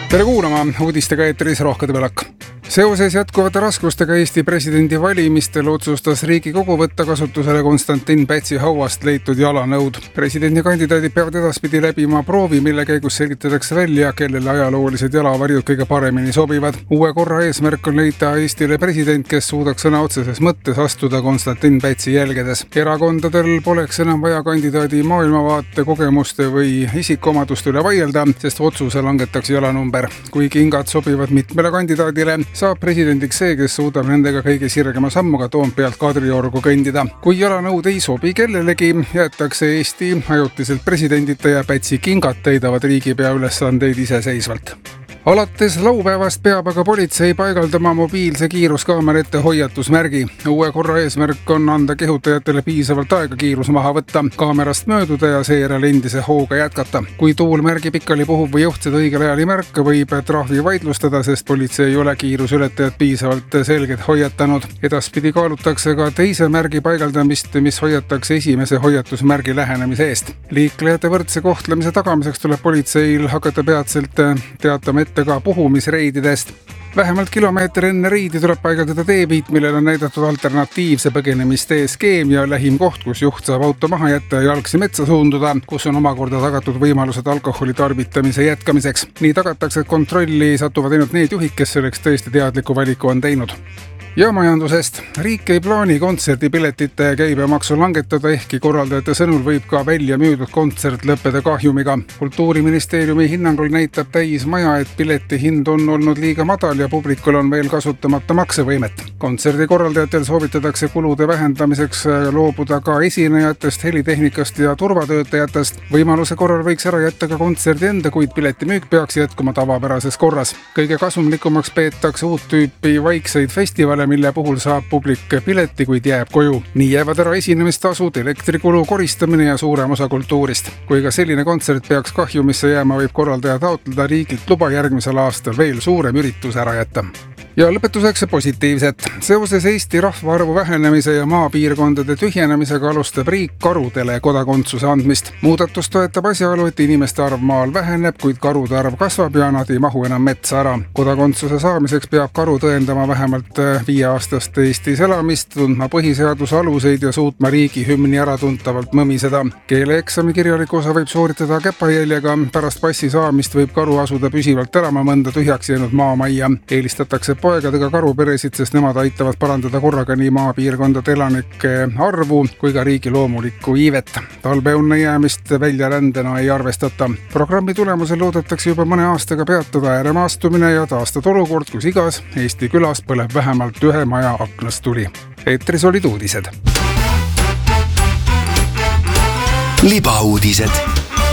Tere kuulama, uudistega eetris Rohke Debelak. Seoses jätkuvate raskustega Eesti presidendi valimistel otsustas Riigikogu võtta kasutusele Konstantin Pätsi hauast leitud jalanõud. Presidendikandidaadid peavad edaspidi läbima proovi, mille käigus selgitatakse välja, kellele ajaloolised jalavarjud kõige paremini sobivad. Uue korra eesmärk on leida Eestile president, kes suudaks sõna otseses mõttes astuda Konstantin Pätsi jälgedes. Erakondadel poleks enam vaja kandidaadi maailmavaate, kogemuste või isikuomaduste üle vaielda, sest otsuse langetakse jalanumber. Kui kingad sobivad mitmele kandidaadile, saab presidendiks see, kes suudab nendega kõige sirgema sammuga Toompealt Kadriorgu kõndida. Kui jalanõud ei sobi kellelegi, jäetakse Eesti ajutiselt presidendita ja Pätsi kingad täidavad riigipea ülesandeid iseseisvalt. Alates laupäevast peab aga politsei paigaldama mobiilse kiiruskaamera ette hoiatusmärgi. Uue korra eesmärk on anda kehutajatele piisavalt aega kiirus maha võtta, kaamerast mööduda ja seejärel endise hooga jätkata. Kui tuul märgi pikali puhub või juht seda õigel ajal ei märka, võib trahvi vaidlustada, sest politsei ei ole kiiruseületajad piisavalt selgelt hoiatanud. Edaspidi kaalutakse ka teise märgi paigaldamist, mis hoiatakse esimese hoiatusmärgi lähenemise eest. Liiklejate võrdse kohtlemise tagamiseks tuleb politseil hakata peatselt teatama ette ka puhumisreididest. Vähemalt kilomeeter enne reidi tuleb paigaldada teepiit, millel on näidatud alternatiivse põgenemistee skeem ja lähim koht, kus juht saab auto maha jätta ja jalgsi metsa suunduda, kus on omakorda tagatud võimalused alkoholi tarvitamise jätkamiseks. Nii tagatakse, et kontrolli satuvad ainult need juhid, kes selleks tõesti teadliku valiku on teinud. Ja majandusest. Riik ei plaani kontserdipiletite käibemaksu langetada, ehkki korraldajate sõnul võib ka välja müüdud kontsert lõppeda kahjumiga. Kultuuriministeeriumi hinnangul näitab täismaja, et pileti hind on olnud liiga madal ja publikul on veel kasutamata maksevõimet. Kontserdi korraldajatel soovitatakse kulude vähendamiseks loobuda ka esinejatest, helitehnikast ja turvatöötajatest. Võimaluse korral võiks ära jätta ka kontserdi enda, kuid piletimüük peaks jätkuma tavapärases korras. Kõige kasumlikumaks peetakse uut tüüpi vaikseid festivale, mille puhul saab publik pileti, kuid jääb koju. Nii jäävad ära esinemistasud, elektrikulu, koristamine ja suurem osa kultuurist. Kui ka selline kontsert peaks kahjumisse jääma, võib korraldaja taotleda riigilt luba järgmisel aastal veel suurem üritus ära jätta. Ja lõpetuseks positiivset. Seoses Eesti rahvaarvu vähenemise ja maapiirkondade tühjenemisega alustab riik karudele kodakondsuse andmist. Muudatus toetab asjaolu, et inimeste arv maal väheneb, kuid karude arv kasvab ja nad ei mahu enam metsa ära. Kodakondsuse saamiseks peab karu tõendama vähemalt 5-aastast Eestis elamist, tundma põhiseaduse aluseid ja suutma riigi hümni äratuntavalt mõmiseda. Keeleeksami kirjaliku osa võib sooritada käpajäljega. Pärast passi saamist võib karu asuda püsivalt elama mõnda tühjaks jäänud maamajja. Eelistatakse poegadega karuperesid, sest nemad aitavad parandada korraga nii maapiirkondade elanike arvu kui ka riigi loomulikku iivet. Talveunne jäämist väljarändena ei arvestata. Programmi tulemusel loodetakse juba mõne aastaga peatada ääremaastumine ja taastada olukord, kus igas Eesti külas põleb vähemalt ühe maja aknast tuli. Eetris olid uudised. Libauudised.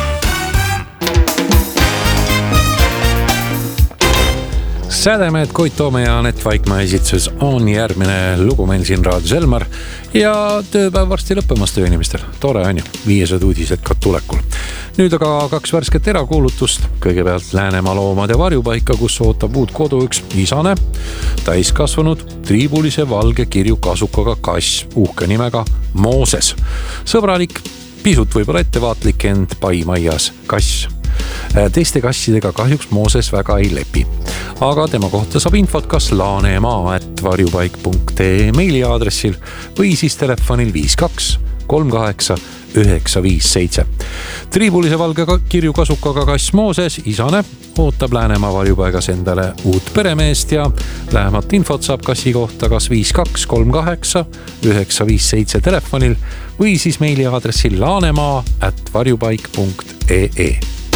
Sädemed, Koit Toome ja Anett Vaikmaa esitsus on järgmine lugu meil siin raadios Elmar ja tööpäev varsti lõppemas tööinimestel. Tore on ju, 500 uudised ka tulekul. Nüüd aga 2 värsket erakuulutust. Kõigepealt Läänemaa loomade varjupaika, kus ootab uut kodu üks isane, täiskasvanud, triibulise valge kirju kasukaga kass, uhke nimega Mooses. Sõbralik, pisut võib-olla ettevaatlik, ent paimaias kass. Teiste kassidega kahjuks Mooses väga ei lepi. Aga tema kohta saab infot kas laanemaa@varjupaik.ee meiliaadressil või siis telefonil 52 38 957. Triibulise valge kirju kasukaga kass Mooses, isane, ootab Läänemaa varjupaigas endale uut peremeest ja lähemat infot saab kassi kohta kas 52 38 957 telefonil või siis meiliaadressil laanemaa@varjupaik.ee.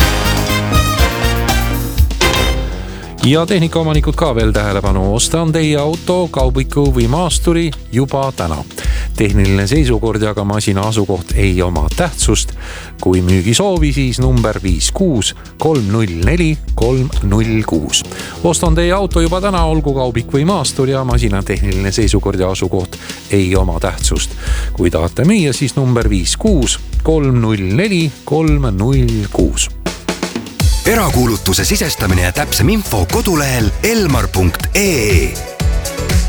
Ja tehnikaomanikud ka veel tähelepanu, osta on teie auto, kaubiku või maasturi juba täna. Tehniline seisukord ja ka masina asukoht ei oma tähtsust. Kui müügi soovi, siis number 56 304 306. Osta on teie auto juba täna, olgu kaubik või maastur ja masina tehniline seisukord ja asukoht ei oma tähtsust. Kui tahate müüa, siis number 56 304 306. Erakuulutuse sisestamine ja täpsem info kodulehel elmar.ee.